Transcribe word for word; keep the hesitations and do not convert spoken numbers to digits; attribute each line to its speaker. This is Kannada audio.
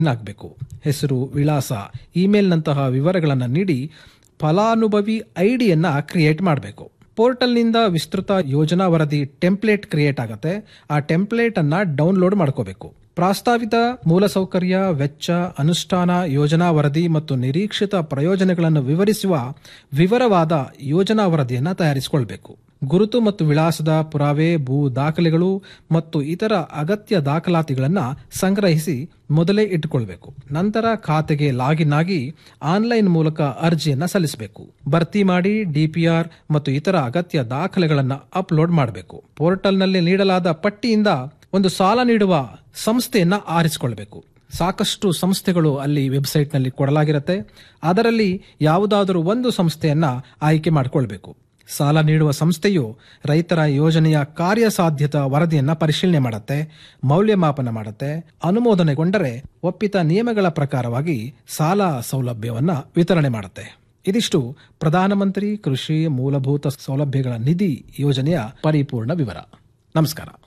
Speaker 1: ಆಗಬೇಕು. ಹೆಸರು, ವಿಳಾಸ, ಇಮೇಲ್ನಂತಹ ವಿವರಗಳನ್ನು ನೀಡಿ ಫಲಾನುಭವಿ ಐಡಿಯನ್ನ ಕ್ರಿಯೇಟ್ ಮಾಡಬೇಕು. ಪೋರ್ಟಲ್ನಿಂದ ವಿಸ್ತೃತ ಯೋಜನಾ ವರದಿ ಟೆಂಪ್ಲೇಟ್ ಕ್ರಿಯೇಟ್ ಆಗುತ್ತೆ. ಆ ಟೆಂಪ್ಲೇಟ್ ಅನ್ನ ಡೌನ್ಲೋಡ್ ಮಾಡ್ಕೋಬೇಕು. ಪ್ರಸ್ತಾವಿತ ಮೂಲಸೌಕರ್ಯ ವೆಚ್ಚ, ಅನುಷ್ಠಾನ, ಯೋಜನಾ ವರದಿ ಮತ್ತು ನಿರೀಕ್ಷಿತ ಪ್ರಯೋಜನಗಳನ್ನು ವಿವರಿಸುವ ವಿವರವಾದ ಯೋಜನಾ ವರದಿಯನ್ನು ತಯಾರಿಸಿಕೊಳ್ಬೇಕು. ಗುರುತು ಮತ್ತು ವಿಳಾಸದ ಪುರಾವೆ, ಭೂ ದಾಖಲೆಗಳು ಮತ್ತು ಇತರ ಅಗತ್ಯ ದಾಖಲಾತಿಗಳನ್ನು ಸಂಗ್ರಹಿಸಿ ಮೊದಲೇ ಇಟ್ಟುಕೊಳ್ಬೇಕು. ನಂತರ ಖಾತೆಗೆ ಲಾಗಿನ್ ಆಗಿ ಆನ್ಲೈನ್ ಮೂಲಕ ಅರ್ಜಿಯನ್ನು ಸಲ್ಲಿಸಬೇಕು. ಭರ್ತಿ ಮಾಡಿ ಡಿಪಿಆರ್ ಮತ್ತು ಇತರ ಅಗತ್ಯ ದಾಖಲೆಗಳನ್ನು ಅಪ್ಲೋಡ್ ಮಾಡಬೇಕು. ಪೋರ್ಟಲ್ನಲ್ಲಿ ನೀಡಲಾದ ಪಟ್ಟಿಯಿಂದ ಒಂದು ಸಾಲ ನೀಡುವ ಸಂಸ್ಥೆಯನ್ನ ಆರಿಸಿಕೊಳ್ಬೇಕು. ಸಾಕಷ್ಟು ಸಂಸ್ಥೆಗಳು ಅಲ್ಲಿ ವೆಬ್ಸೈಟ್ನಲ್ಲಿ ಕೊಡಲಾಗಿರುತ್ತೆ. ಅದರಲ್ಲಿ ಯಾವುದಾದರೂ ಒಂದು ಸಂಸ್ಥೆಯನ್ನ ಆಯ್ಕೆ ಮಾಡಿಕೊಳ್ಬೇಕು. ಸಾಲ ನೀಡುವ ಸಂಸ್ಥೆಯು ರೈತರ ಯೋಜನೆಯ ಕಾರ್ಯಸಾಧ್ಯತಾ ವರದಿಯನ್ನ ಪರಿಶೀಲನೆ ಮಾಡುತ್ತೆ, ಮೌಲ್ಯಮಾಪನ ಮಾಡುತ್ತೆ. ಅನುಮೋದನೆಗೊಂಡರೆ ಒಪ್ಪಿತ ನಿಯಮಗಳ ಪ್ರಕಾರವಾಗಿ ಸಾಲ ಸೌಲಭ್ಯವನ್ನ ವಿತರಣೆ ಮಾಡುತ್ತೆ. ಇದಿಷ್ಟು ಪ್ರಧಾನಮಂತ್ರಿ ಕೃಷಿ ಮೂಲಭೂತ ಸೌಲಭ್ಯಗಳ ನಿಧಿ ಯೋಜನೆಯ ಪರಿಪೂರ್ಣ ವಿವರ. ನಮಸ್ಕಾರ.